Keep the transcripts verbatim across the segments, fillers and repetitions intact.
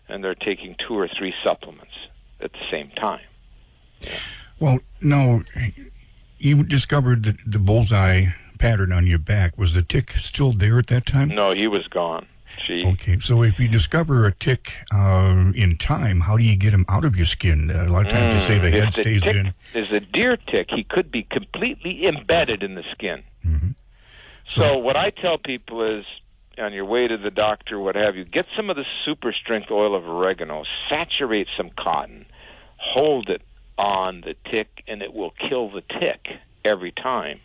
and they're taking two or three supplements at the same time. Yeah. Well, no, you discovered that the bullseye pattern on your back. Was the tick still there at that time? No, he was gone. She, okay, so if you discover a tick uh, in time, how do you get him out of your skin? Uh, a lot of times mm, they say the head the stays tick in. Is a deer tick, he could be completely embedded in the skin. Mm-hmm. So, so what I tell people is, on your way to the doctor, what have you, get some of the super strength oil of oregano, saturate some cotton, hold it on the tick, and it will kill the tick every time.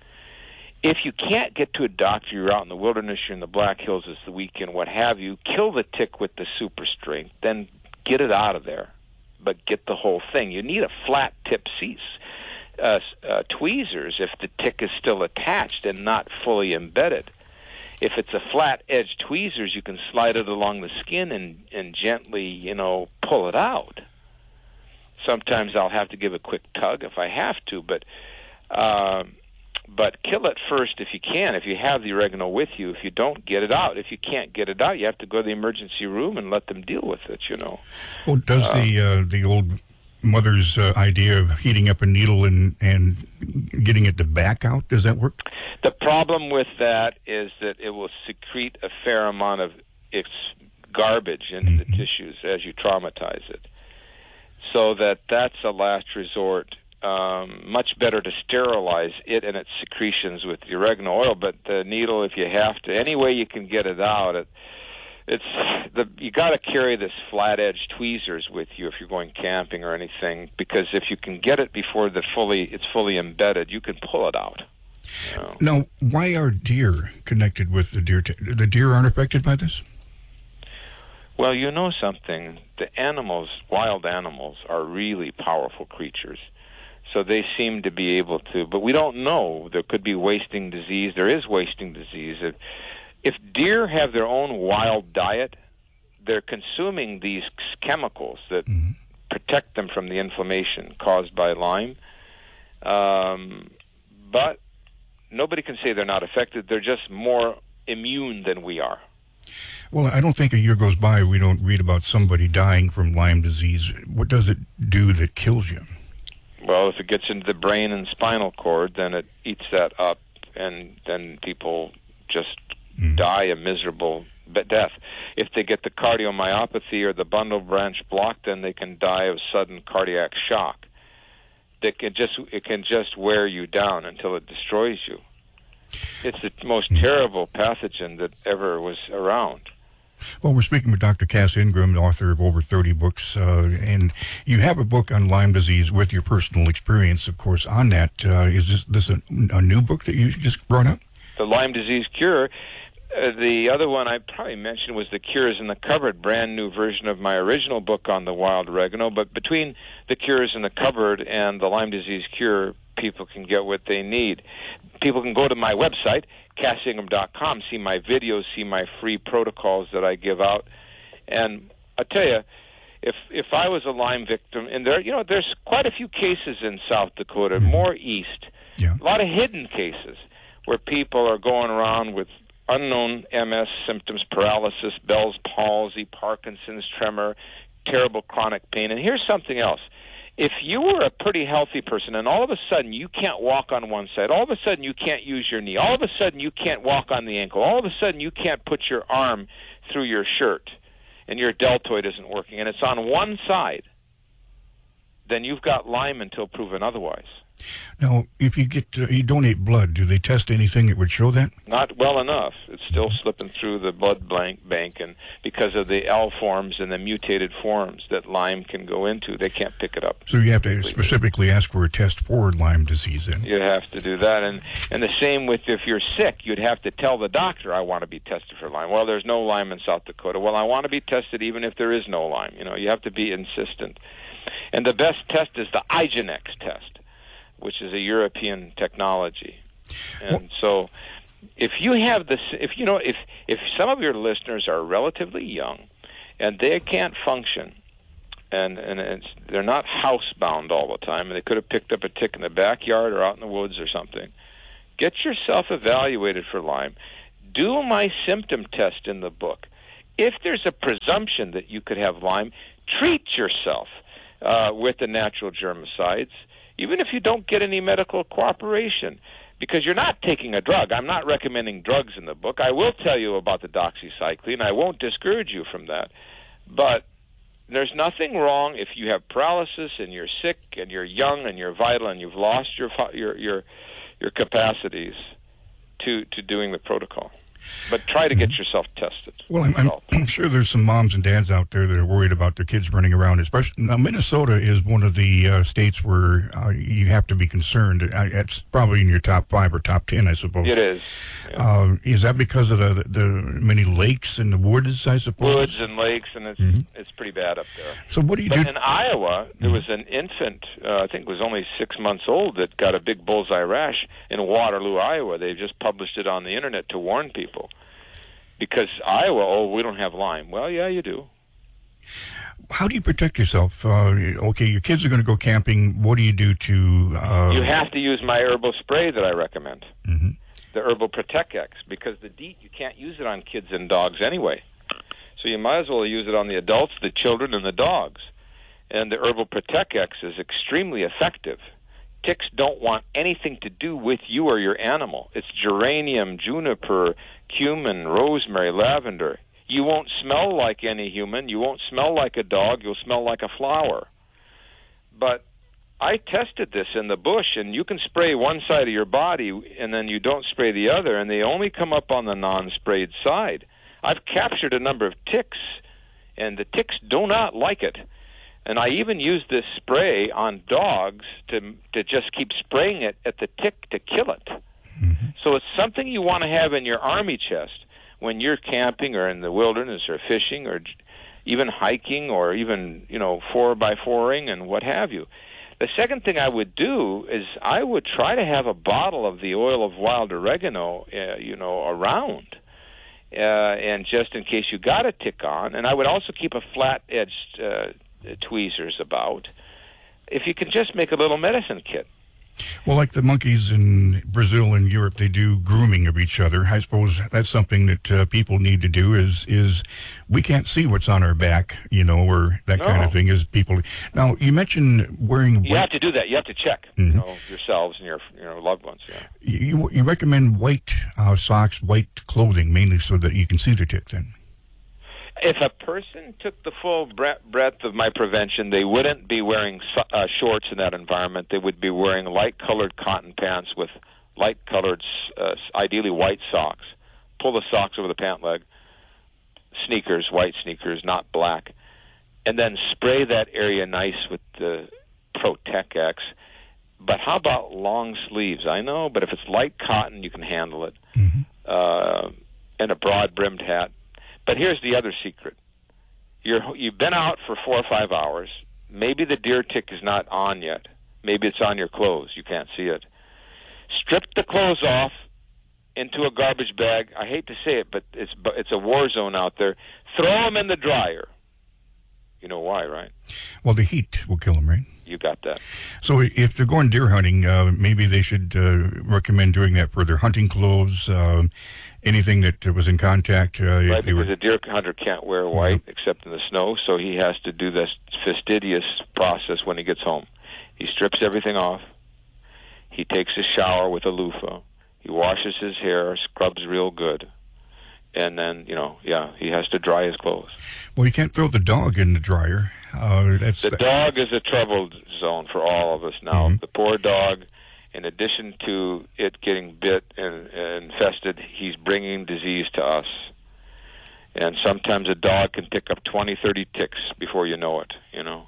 If you can't get to a doctor, you're out in the wilderness, you're in the Black Hills, it's the weekend, what have you, kill the tick with the super strength, then get it out of there, but get the whole thing. You need a flat tip cease. Uh, uh, tweezers if the tick is still attached and not fully embedded. If it's a flat edge tweezers, you can slide it along the skin and, and gently, you know, pull it out. Sometimes I'll have to give a quick tug if I have to, but um, but kill it first if you can, if you have the oregano with you. If you don't, get it out. If you can't get it out, you have to go to the emergency room and let them deal with it, you know. Well, does uh, the uh, the old mother's uh, idea of heating up a needle and, and getting it to back out, does that work? The problem with that is that it will secrete a fair amount of its garbage into mm-hmm. the tissues as you traumatize it. So that that's a last resort. Um, much better to sterilize it and its secretions with the oregano oil, but the needle, if you have to, any way you can get it out, it, it's the you got to carry this flat edge tweezers with you if you're going camping or anything, because if you can get it before the fully it's fully embedded, you can pull it out. You know? Now, why are deer connected with the deer? T- the deer aren't affected by this? Well, you know something. The animals, wild animals, are really powerful creatures. So they seem to be able to, but we don't know. There could be wasting disease. There is wasting disease. If, if deer have their own wild diet, they're consuming these chemicals that mm-hmm. protect them from the inflammation caused by Lyme. Um, but nobody can say they're not affected. They're just more immune than we are. Well, I don't think a year goes by we don't read about somebody dying from Lyme disease. What does it do that kills you? Well, if it gets into the brain and spinal cord, then it eats that up, and then people just mm. die a miserable death. If they get the cardiomyopathy or the bundle branch block, then they can die of sudden cardiac shock. They can just it can just wear you down until it destroys you. It's the most mm. terrible pathogen that ever was around. Well, we're speaking with Doctor Cass Ingram, author of over thirty books, uh, and you have a book on Lyme disease with your personal experience, of course, on that. Uh, is this, this a, a new book that you just brought up? The Lyme Disease Cure. Uh, the other one I probably mentioned was The Cures in the Cupboard, brand new version of my original book on the wild oregano. But between The Cures in the Cupboard and the Lyme Disease Cure, people can get what they need. People can go to my website, cass ingram dot com, see my videos, see my free protocols that I give out. And I tell you, if if I was a Lyme victim, and there, you know, there's quite a few cases in South Dakota, mm-hmm. more east, yeah. a lot of hidden cases where people are going around with unknown M S symptoms, paralysis, Bell's palsy, Parkinson's, tremor, terrible chronic pain. And here's something else. If you were a pretty healthy person and all of a sudden you can't walk on one side, all of a sudden you can't use your knee, all of a sudden you can't walk on the ankle, all of a sudden you can't put your arm through your shirt and your deltoid isn't working and it's on one side, then you've got Lyme until proven otherwise. Now, if you get uh, you donate blood, do they test anything that would show that? Not well enough. It's still slipping through the blood bank, and because of the L forms and the mutated forms that Lyme can go into, they can't pick it up. So you have to specifically ask for a test for Lyme disease then? You have to do that, and and the same with if you're sick, you'd have to tell the doctor, I want to be tested for Lyme. Well, there's no Lyme in South Dakota. Well, I want to be tested even if there is no Lyme. You know, you have to be insistent. And the best test is the IGeneX test, which is a European technology. And so if you have this, if you know, if, if some of your listeners are relatively young and they can't function and, and it's, they're not housebound all the time and they could have picked up a tick in the backyard or out in the woods or something, get yourself evaluated for Lyme. Do my symptom test in the book. if there's a presumption that you could have Lyme, treat yourself uh, with the natural germicides, even if you don't get any medical cooperation, because you're not taking a drug. I'm not recommending drugs in the book. I will tell you about the doxycycline. I won't discourage you from that. But there's nothing wrong if you have paralysis and you're sick and you're young and you're vital and you've lost your your your, your capacities to, to doing the protocol. But try to get yourself tested. Well, I'm, I'm, I'm sure there's some moms and dads out there that are worried about their kids running around. Especially now, Minnesota is one of the uh, states where uh, you have to be concerned. I, it's probably in your top five or top ten, I suppose. It is. Yeah. Uh, is that because of the the many lakes and the woods, I suppose? Woods and lakes, and it's mm-hmm. it's pretty bad up there. So what do you but do? in Iowa, there was an infant, uh, I think it was only six months old, that got a big bullseye rash in Waterloo, Iowa. They've just published it on the internet to warn people. Because Iowa, oh, we don't have Lyme. Well, yeah, you do. How do you protect yourself? Uh, okay, your kids are going to go camping. What do you do to... Uh... You have to use my herbal spray that I recommend, mm-hmm. the Herbal Protect X, because the DEET, you can't use it on kids and dogs anyway. So you might as well use it on the adults, the children, and the dogs. And the Herbal Protect X is extremely effective. Ticks don't want anything to do with you or your animal. It's geranium, juniper, cumin, rosemary, lavender. You won't smell like any human. You won't smell like a dog. You'll smell like a flower. But I tested this in the bush, and you can spray one side of your body, and then you don't spray the other, and they only come up on the non-sprayed side. I've captured a number of ticks, and the ticks do not like it. And I even use this spray on dogs to to just keep spraying it at the tick to kill it. Mm-hmm. So it's something you want to have in your army chest when you're camping or in the wilderness or fishing or even hiking or even, you know, four by fouring and what have you. The second thing I would do is I would try to have a bottle of the oil of wild oregano, uh, you know, around. Uh, and just in case you got a tick on. And I would also keep a flat-edged uh, tweezers about, if you can just make a little medicine kit. Well, like the monkeys in Brazil and Europe, they do grooming of each other. I suppose that's something that uh, people need to do is is we can't see what's on our back, you know, or that no. kind of thing. Is people now? You mentioned wearing. You white, have to do that. You have to check, mm-hmm. you know, yourselves and your you know loved ones. Yeah. You you recommend white uh, socks, white clothing, mainly so that you can see the tick. Then, if a person took the full breadth of my prevention, they wouldn't be wearing uh, shorts in that environment. They would be wearing light-colored cotton pants with light-colored, uh, ideally white socks. Pull the socks over the pant leg. Sneakers, white sneakers, not black. And then spray that area nice with the Protect X. But how about long sleeves? I know, but if it's light cotton, you can handle it. Mm-hmm. Uh, and a broad-brimmed hat. But here's the other secret. You're, you've been out for four or five hours. Maybe the deer tick is not on yet. Maybe it's on your clothes. You can't see it. Strip the clothes off into a garbage bag. I hate to say it, but it's it's a war zone out there. Throw them in the dryer. You know why, right? Well, the heat will kill them, right? You got that. So if they're going deer hunting, uh, maybe they should uh, recommend doing that for their hunting clothes, uh, anything that was in contact. Uh, right, if they because were... a deer hunter can't wear white mm-hmm. except in the snow, so he has to do this fastidious process when he gets home. He strips everything off. He takes a shower with a loofah. He washes his hair, scrubs real good. And then, you know, yeah, he has to dry his clothes. Well, you can't throw the dog in the dryer. Uh, that's the dog is a troubled zone for all of us now. Mm-hmm. The poor dog, in addition to it getting bit and, and infested, he's bringing disease to us. And sometimes a dog can pick up twenty, thirty ticks before you know it, you know.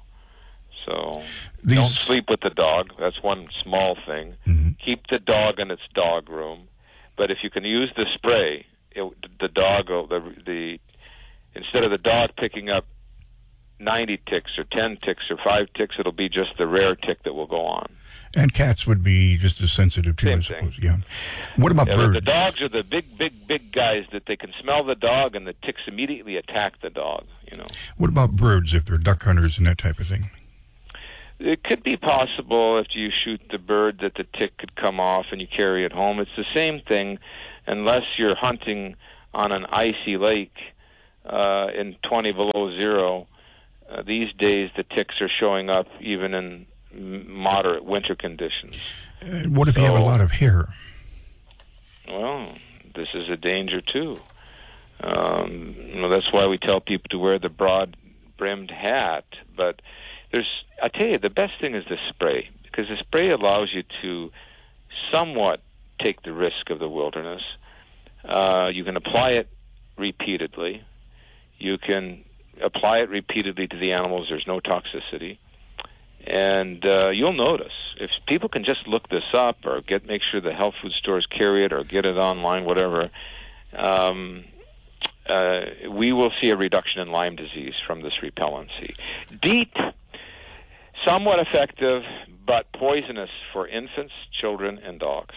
So These... don't sleep with the dog. That's one small thing. Mm-hmm. Keep the dog in its dog room. But if you can use the spray, it, the dog will, the, the instead of the dog picking up ninety ticks or ten ticks or five ticks, it'll be just the rare tick that will go on. And cats would be just as sensitive too, Same I suppose. thing. Yeah. What about yeah, birds? The dogs are the big, big, big guys that they can smell the dog, and the ticks immediately attack the dog. You know. What about birds, if they're duck hunters and that type of thing? It could be possible if you shoot the bird that the tick could come off and you carry it home. It's the same thing, unless you're hunting on an icy lake uh, in twenty below zero. Uh, these days, the ticks are showing up even in moderate winter conditions. Uh, what if so, you have a lot of hair? Well, this is a danger too. Um, you know, that's why we tell people to wear the broad-brimmed hat. But there's, I tell you, the best thing is the spray, because the spray allows you to somewhat take the risk of the wilderness. Uh, you can apply it repeatedly. You can apply it repeatedly to the animals. There's no toxicity. And uh, you'll notice, if people can just look this up or get make sure the health food stores carry it or get it online, whatever, um, uh, we will see a reduction in Lyme disease from this repellency. DEET, somewhat effective, but poisonous for infants, children, and dogs.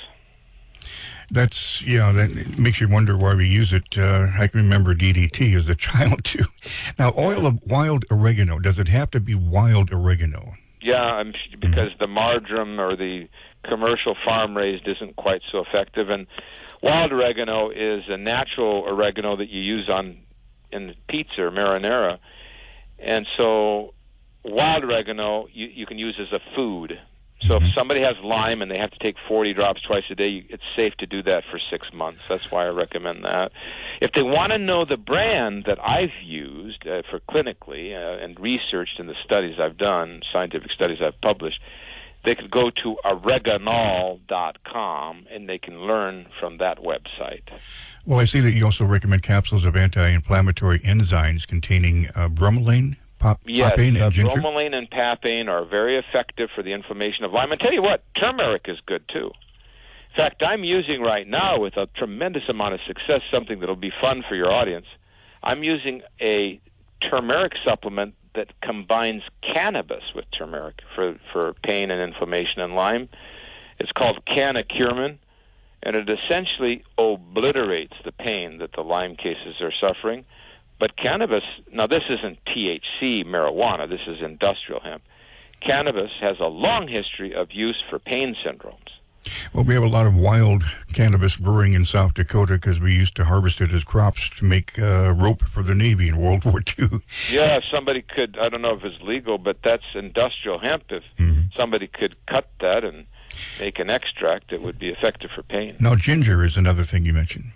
That's, yeah, that makes you wonder why we use it. Uh, I can remember D D T as a child, too. Now, oil of wild oregano, does it have to be wild oregano? Yeah, I'm, because mm-hmm. the marjoram or the commercial farm-raised isn't quite so effective. And wild oregano is a natural oregano that you use on in pizza or marinara. And so wild oregano you, you can use as a food. So if somebody has Lyme and they have to take forty drops twice a day, it's safe to do that for six months. That's why I recommend that. If they want to know the brand that I've used uh, for clinically uh, and researched in the studies I've done, scientific studies I've published, they could go to oreganol dot com and they can learn from that website. Well, I see that you also recommend capsules of anti-inflammatory enzymes containing uh, bromelain. Pop, yes, papain uh, and ginger? bromelain and papain are very effective for the inflammation of Lyme. And tell you what, turmeric is good too. In fact, I'm using right now with a tremendous amount of success something that'll be fun for your audience. I'm using a turmeric supplement that combines cannabis with turmeric for, for pain and inflammation in Lyme. It's called Cannacurmin, and it essentially obliterates the pain that the Lyme cases are suffering. But cannabis, now this isn't T H C marijuana, this is industrial hemp. Cannabis has a long history of use for pain syndromes. Well, we have a lot of wild cannabis brewing in South Dakota because we used to harvest it as crops to make uh, rope for the Navy in World War Two. Yeah, somebody could, I don't know if it's legal, but that's industrial hemp. If mm-hmm. somebody could cut that and make an extract, it would be effective for pain. Now, ginger is another thing you mentioned.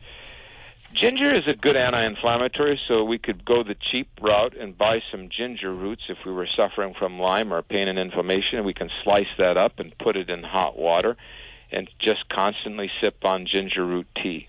Ginger is a good anti-inflammatory, so we could go the cheap route and buy some ginger roots if we were suffering from Lyme or pain and inflammation, and we can slice that up and put it in hot water and just constantly sip on ginger root tea.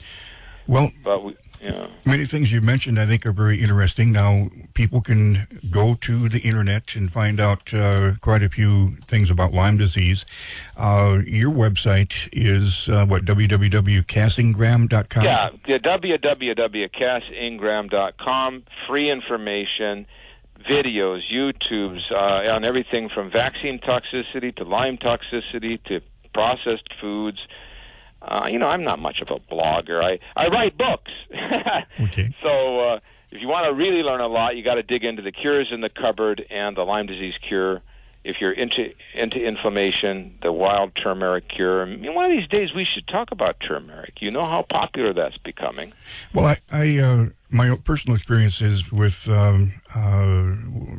Well, but we, you know, many things you mentioned I think are very interesting. Now, people can go to the internet and find out uh, quite a few things about Lyme disease. Uh, your website is, uh, what, w w w dot cass ingram dot com? Yeah, the w w w dot cass ingram dot com. Free information, videos, YouTubes, uh, on everything from vaccine toxicity to Lyme toxicity to processed foods. Uh, you know, I'm not much of a blogger. I, I write books. Okay. So uh, if you want to really learn a lot, you got to dig into the cures in the cupboard and the Lyme disease cure. If you're into into inflammation, the wild turmeric cure. I mean, one of these days we should talk about turmeric. You know how popular that's becoming. Well, I, I uh, my personal experience is with um, uh,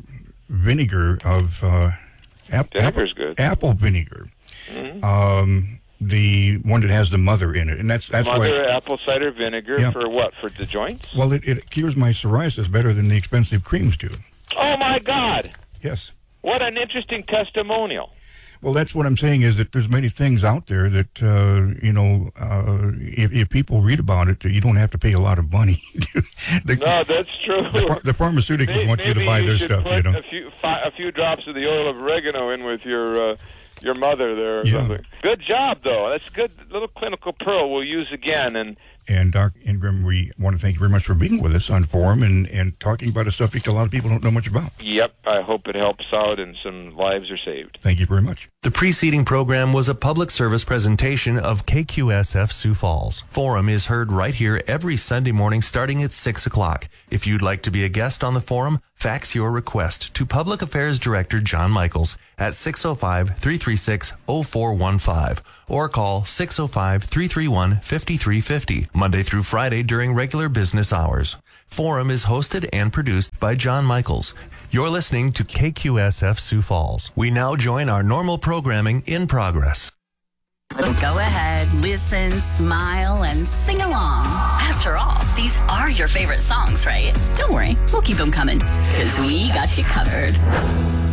vinegar of uh, ap- Vinegar's apple, good. apple vinegar. Mm-hmm. Um, the one that has the mother in it, and that's that's mother why apple cider vinegar yeah. for what? For the joints? Well, it, it cures my psoriasis better than the expensive creams do. Oh my God! Yes. What an interesting testimonial. Well, that's what I'm saying is that there's many things out there that uh, you know, uh, if, if people read about it, you don't have to pay a lot of money. the, no, that's true. The, the pharmaceuticals maybe, want you to buy you their stuff. Put you know, a few fi- a few drops of the oil of oregano in with your. Uh, Your mother there or yeah. something. Good job, though. That's a good little clinical pearl we'll use again. And and Doctor Ingram, we want to thank you very much for being with us on Forum and, and talking about a subject a lot of people don't know much about. Yep. I hope it helps out and some lives are saved. Thank you very much. The preceding program was a public service presentation of K Q S F Sioux Falls. Forum is heard right here every Sunday morning starting at six o'clock. If you'd like to be a guest on the Forum, fax your request to Public Affairs Director John Michaels at six oh five, three three six, oh four one five or call six oh five, three three one, five three five oh Monday through Friday during regular business hours. Forum is hosted and produced by John Michaels. You're listening to K Q S F Sioux Falls. We now join our normal programming in progress. Go ahead, listen, smile, and sing along. After all, these are your favorite songs, right? Don't worry, we'll keep them coming, because we got you covered.